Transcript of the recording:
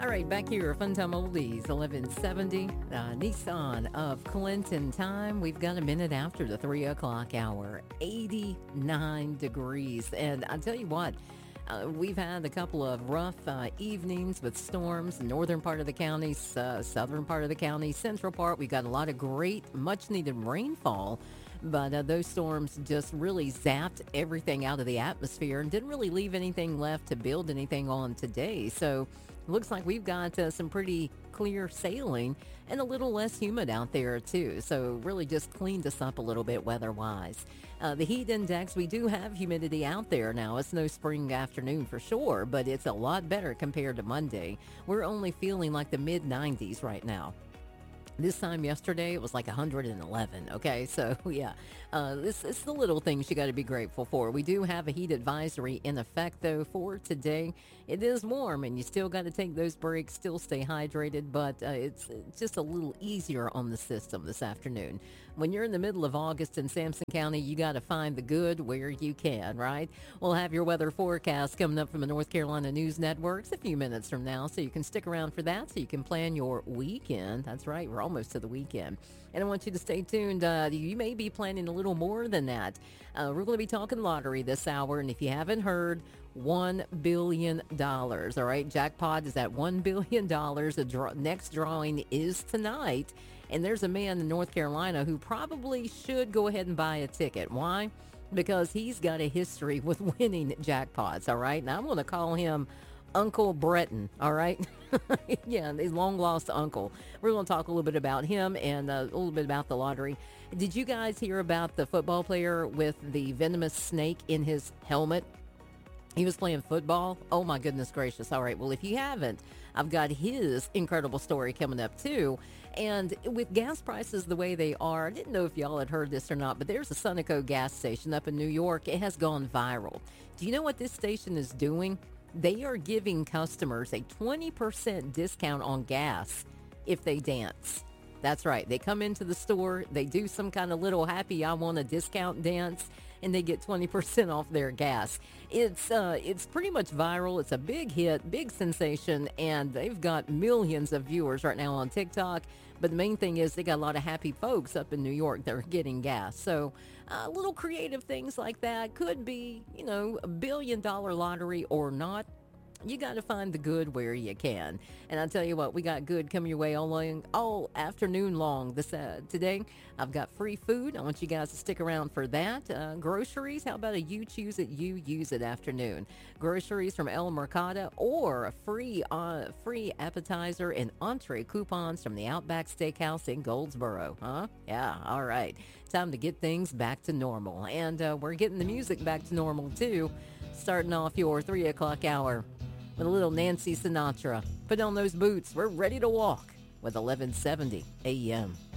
All right, back here, Fun Time Oldies, 1170, Nissan of Clinton time. We've got a minute after the 3 o'clock hour, 89 degrees. And I'll tell you what, we've had a couple of rough evenings with storms, northern part of the county, southern part of the county, central part. We've got a lot of great, much needed rainfall. But those storms just really zapped everything out of the atmosphere and didn't really leave anything left to build anything on today. So looks like we've got some pretty clear sailing and a little less humid out there too. So really just cleaned us up a little bit weather-wise. The heat index, we do have humidity out there now. It's no spring afternoon for sure, but it's a lot better compared to Monday. We're only feeling like the mid-90s right now. This time yesterday, it was like 111. Okay, so yeah, it's the little things you got to be grateful for. We do have a heat advisory in effect, though, for today. It is warm, and you still got to take those breaks, still stay hydrated, but it's just a little easier on the system this afternoon. When you're in the middle of August in Sampson County, you got to find the good where you can, right? We'll have your weather forecast coming up from the North Carolina News Networks a few minutes from now, so you can stick around for that, so you can plan your weekend. That's right, we're almost to the weekend. And I want you to stay tuned. You may be planning a little more than that. We're going to be talking lottery this hour, and if you haven't heard, $1 billion. All right, jackpot is at $1 billion. The next drawing is tonight. And there's a man in North Carolina who probably should go ahead and buy a ticket. Why? Because he's got a history with winning jackpots. All right, now I'm going to call him Uncle Breton, all right? Yeah, his long-lost uncle. We're going to talk a little bit about him and a little bit about the lottery. Did you guys hear about the football player with the venomous snake in his helmet? He was playing football. Oh, my goodness gracious. All right, well, if you haven't, I've got his incredible story coming up, too. And with gas prices the way they are, I didn't know if y'all had heard this or not, but there's a Sunoco gas station up in New York. It has gone viral. Do you know what this station is doing? They are giving customers a 20% discount on gas if they dance. That's right. They come into the store, they do some kind of little happy I want a discount dance, and they get 20% off their gas. It's pretty much viral. It's a big hit, big sensation, and they've got millions of viewers right now on TikTok. But the main thing is they got a lot of happy folks up in New York that are getting gas. So little creative things like that could be, a $1 billion lottery or not. You got to find the good where you can. And I'll tell you what, we got good coming your way all afternoon long. Today, I've got free food. I want you guys to stick around for that. Groceries, how about a you choose it, you use it afternoon? Groceries from El Mercado or a free appetizer and entree coupons from the Outback Steakhouse in Goldsboro. Huh? Yeah, all right. Time to get things back to normal. And we're getting the music back to normal, too. Starting off your 3 o'clock hour with a little Nancy Sinatra. Put on those boots. We're ready to walk with 1170 a.m.